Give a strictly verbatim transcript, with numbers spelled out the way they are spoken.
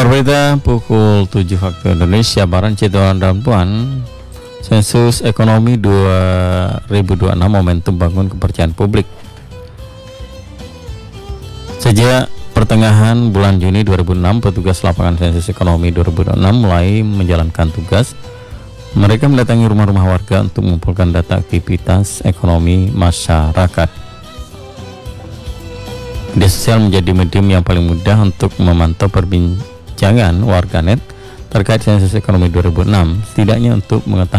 Berita pukul tujuh waktu Indonesia Barat, Cituan dan Puan. Sensus ekonomi dua ribu dua puluh enam momentum bangun kepercayaan publik. Sejak pertengahan bulan Juni dua ribu enam, petugas lapangan sensus ekonomi dua ribu dua puluh enam mulai menjalankan tugas. Mereka mendatangi rumah-rumah warga untuk mengumpulkan data aktivitas ekonomi masyarakat. Media sosial menjadi medium yang paling mudah untuk memantau perbincangan warganet terkait sensus ekonomi dua ribu enam, setidaknya untuk mengetahui